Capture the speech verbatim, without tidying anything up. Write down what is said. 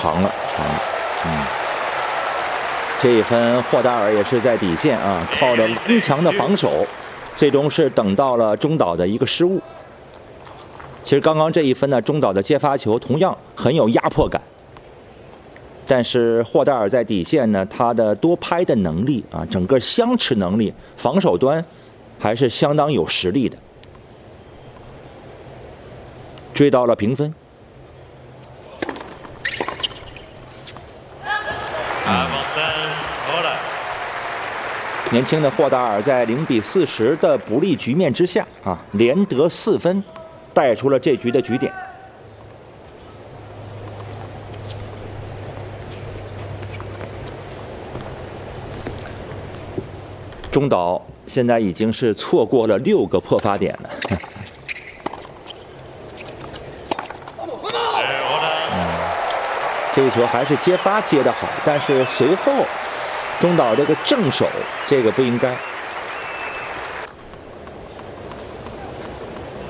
长了，长了，嗯。这一分霍达尔也是在底线啊，靠着顽强的防守，最终是等到了中岛的一个失误。其实刚刚这一分呢，中岛的接发球同样很有压迫感，但是霍达尔在底线呢，他的多拍的能力啊，整个相持能力，防守端还是相当有实力的，追到了平分。年轻的霍达尔在零比四十的不利局面之下啊，连得四分，带出了这局的局点。中岛现在已经是错过了六个破发点了。嗯，这个球还是接发接得好，但是随后中岛这个正手，这个不应该。